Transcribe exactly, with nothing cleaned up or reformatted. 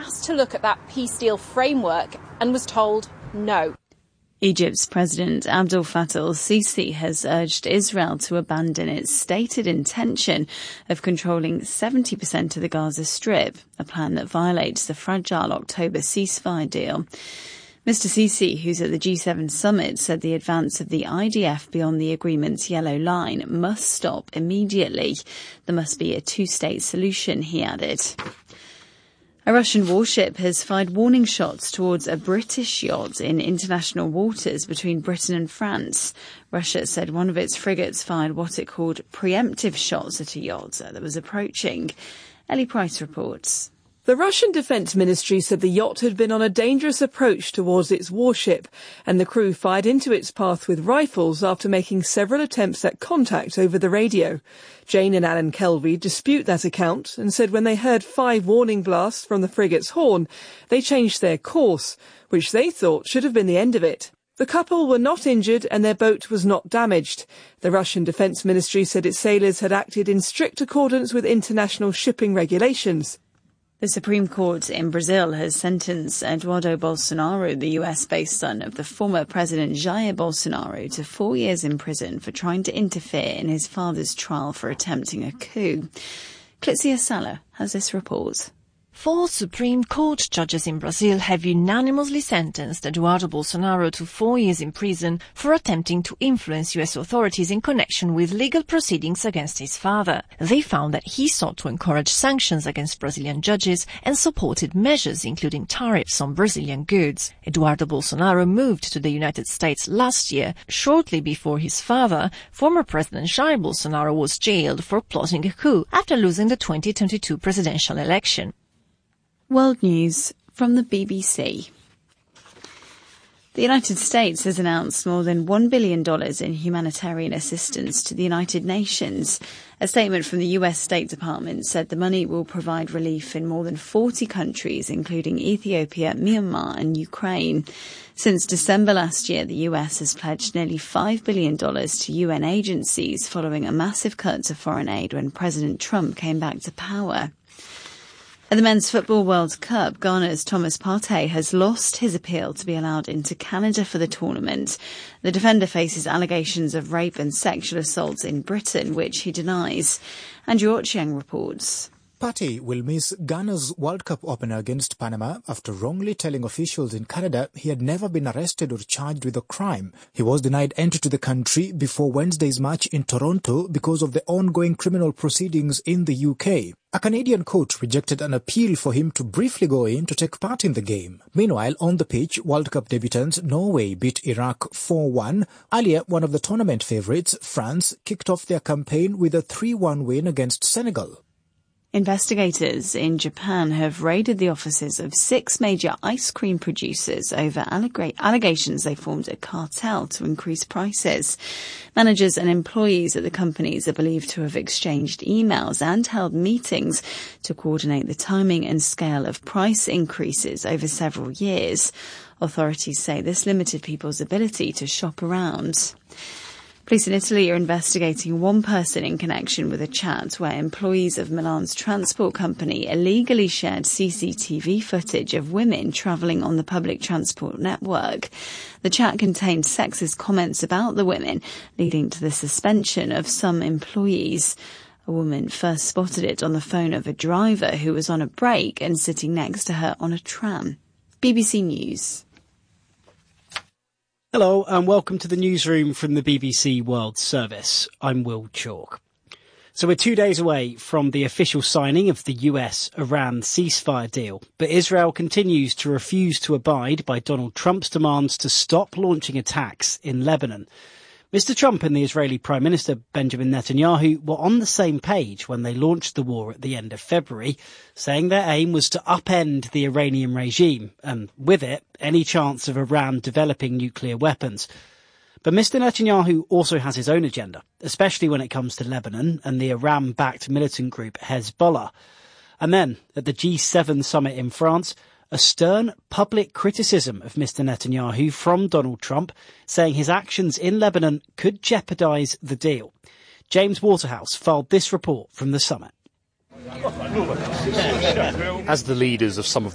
asked to look at that peace deal framework and was told no. Egypt's President Abdel Fattah el-Sisi has urged Israel to abandon its stated intention of controlling seventy percent of the Gaza Strip, a plan that violates the fragile October ceasefire deal. Mister Sisi, who's at the G seven summit, said the advance of the I D F beyond the agreement's yellow line must stop immediately. There must be a two-state solution, he added. A Russian warship has fired warning shots towards a British yacht in international waters between Britain and France. Russia said one of its frigates fired what it called preemptive shots at a yacht that was approaching. Ellie Price reports. The Russian Defence Ministry said the yacht had been on a dangerous approach towards its warship, and the crew fired into its path with rifles after making several attempts at contact over the radio. Jane and Alan Kelvey dispute that account and said when they heard five warning blasts from the frigate's horn, they changed their course, which they thought should have been the end of it. The couple were not injured and their boat was not damaged. The Russian Defence Ministry said its sailors had acted in strict accordance with international shipping regulations. The Supreme Court in Brazil has sentenced Eduardo Bolsonaro, the U S-based son of the former President Jair Bolsonaro, to four years in prison for trying to interfere in his father's trial for attempting a coup. Clitzia Sala has this report. Four Supreme Court judges in Brazil have unanimously sentenced Eduardo Bolsonaro to four years in prison for attempting to influence U S authorities in connection with legal proceedings against his father. They found that he sought to encourage sanctions against Brazilian judges and supported measures including tariffs on Brazilian goods. Eduardo Bolsonaro moved to the United States last year, shortly before his father, former President Jair Bolsonaro, was jailed for plotting a coup after losing the twenty twenty-two presidential election. World News from the B B C. The United States has announced more than one billion dollars in humanitarian assistance to the United Nations. A statement from the U S State Department said the money will provide relief in more than forty countries, including Ethiopia, Myanmar and Ukraine. Since December last year, the U S has pledged nearly five billion dollars to U N agencies following a massive cut to foreign aid when President Trump came back to power. At the Men's Football World Cup, Ghana's Thomas Partey has lost his appeal to be allowed into Canada for the tournament. The defender faces allegations of rape and sexual assault in Britain, which he denies. Andrew Ochieng reports. Partey will miss Ghana's World Cup opener against Panama after wrongly telling officials in Canada he had never been arrested or charged with a crime. He was denied entry to the country before Wednesday's match in Toronto because of the ongoing criminal proceedings in the U K. A Canadian court rejected an appeal for him to briefly go in to take part in the game. Meanwhile, on the pitch, World Cup debutants Norway beat Iraq four one. Earlier, one of the tournament favourites, France, kicked off their campaign with a three one win against Senegal. Investigators in Japan have raided the offices of six major ice cream producers over alleg- allegations they formed a cartel to increase prices. Managers and employees at the companies are believed to have exchanged emails and held meetings to coordinate the timing and scale of price increases over several years. Authorities say this limited people's ability to shop around. Police in Italy are investigating one person in connection with a chat where employees of Milan's transport company illegally shared C C T V footage of women travelling on the public transport network. The chat contained sexist comments about the women, leading to the suspension of some employees. A woman first spotted it on the phone of a driver who was on a break and sitting next to her on a tram. B B C News. Hello and welcome to the newsroom from the B B C World Service. I'm Will Chalk. So we're two days away from the official signing of the U S-Iran ceasefire deal, but Israel continues to refuse to abide by Donald Trump's demands to stop launching attacks in Lebanon. Mister Trump and the Israeli Prime Minister Benjamin Netanyahu were on the same page when they launched the war at the end of February, saying their aim was to upend the Iranian regime and, with it, any chance of Iran developing nuclear weapons. But Mister Netanyahu also has his own agenda, especially when it comes to Lebanon and the Iran-backed militant group Hezbollah. And then, at the G seven summit in France, a stern public criticism of Mister Netanyahu from Donald Trump, saying his actions in Lebanon could jeopardise the deal. James Waterhouse filed this report from the summit. As the leaders of some of